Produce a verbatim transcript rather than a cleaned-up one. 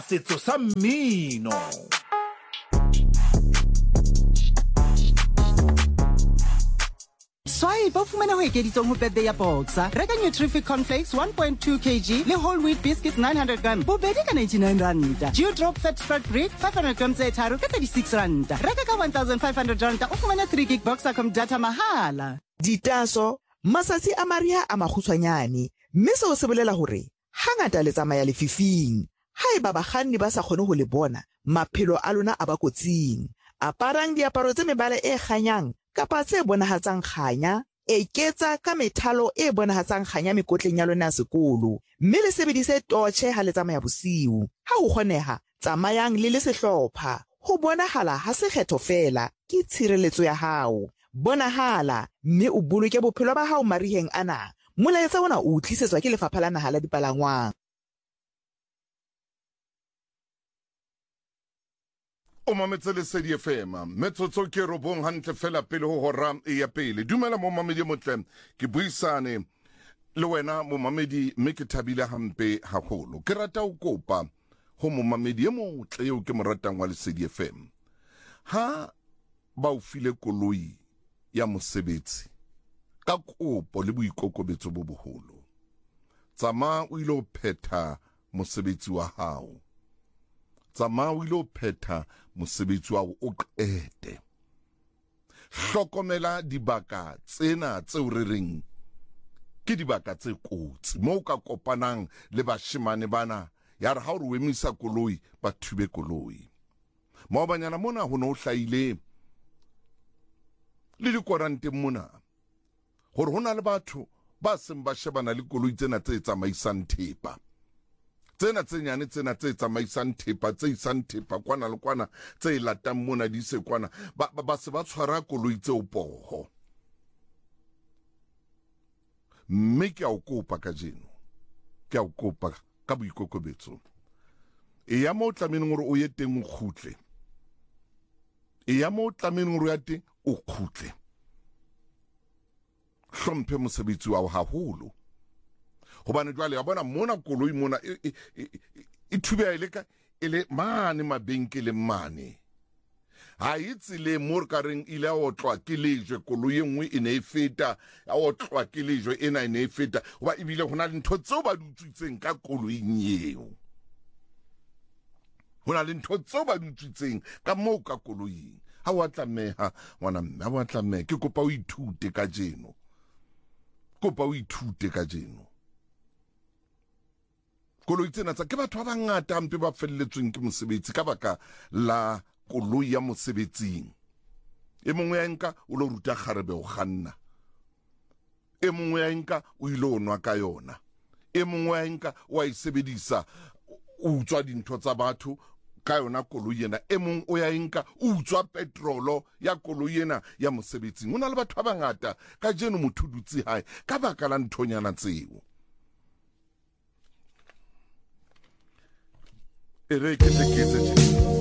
setso sa mmino. Swai ba fumana ho ekeditsong ho birthday ya Boxer. Reka Nutrific Cornflakes one point two kilograms le whole wheat biscuits nine hundred grams. Bobedi ka ninety-nine rand. Dewdrop fat spread bread five hundred grams e tharo ka thirty-six rand. Reka ka one thousand five hundred rand o fumana three gig Boxer.com data mahala. Ditaso masatsi a mariha a magutshwanyane mme se o se bolela hore hangata le tsamaya le fifing. Haeba bakganni ba sa kgone ho le bona maphelo a lona a ba kotsing. Aparang diaparo tse mebala e kganyang kapa tse bonahatsang kganya, eketsa ka methalo e bonahatsang kganya mekotleng ya lona ya sekolo, mme le sebedise torche ha le tsamaya bosiu. Ha ho kgoneha, tsamayang le le sehlopha. Ho bonahala ha se kgetho fela, ke tshireletso ya hao. Bonahala, mme o boloke bophelo ba hao mariheng ana. Molaetsa ona o tlisetswa ke Lefapha la Naha la Dipalangwang. O mametse Lesedi F M metsotso ke robong hantle fela pele ho hora ya pele. Dumela mo mamedi motle ke buisane le wena mo mamedi mme ke thabile hampe haholo. Ke rata ho kopa ho mo mamedi e motle eo ke mo ratang wa Lesedi F M. Ha ba o file koloi ya mosebetsi ka kopo le boikokobetso bo boholo. Tsama o ile ho phetha mosebetsi wa hao. Tsama o ile ho phetha mosebetsi wa o qete. Hlokomela dibaka tsena tseo re reng ke dibaka tse kotsi moo ka kopanang le bashimane bana ya re ha o emisa koloi ba thube koloi. Maobanyana mona ho no hlaile le dikoranteng mona hore hona le batho ba seng ba shebana le koloi tsena tse tsamaisang thepa. Tsena tse nyane tsena tse tsamaisang thepa tse isang thepa kwana le kwana tse latang mona di se kwana ba ba se ba tshwara koloi tse o poho. Mme ke a o kopa ka jeno, ke a o kopa ka boikokobetso, e ya mo tlameleng hore o ye teng o khutle, e ya mo tlameleng hore o ye teng o khutle. Hlomphe mosebetsi wa haholo. Hobane jwale ya bona mona koloi mona e, e, e, e thubea ile ka ile mane mabenkele mane. Ha itse le morkareng ile a otlwa ke lejwe koloi enngwe e ne e feta, a otlwa ke lejwe ena e ne e feta. Hoba ebile hona le ntho tseo ba dutsitseng ka koloing eo. Hona le ntho tseo ba dutsitseng ka moo ka koloing. Ha wa tlameha ngwana mme, ha wa tlameha ke kopa o ithute ka jeno. Kopa o ithute ka jeno. Koloi tsena tsa ke batho ba bangata hampe ba felletsweng ke mosebetsi ka baka la koloi ya mosebetsing. E mongwe ya nka o lo ruta kgarebe o kganna. E mongwe ya nka o ilo nwa ka yona. E mongwe ya nka o a isebedisa o utswa dintho tsa batho ka yona koloi ena. E mong o ya nka o utswa petrolo ya koloi ena ya mosebetsing. Hona le batho ba bangata ka jeno motho dutse hae ka baka la nthonyana tseo. E re ke se ke tse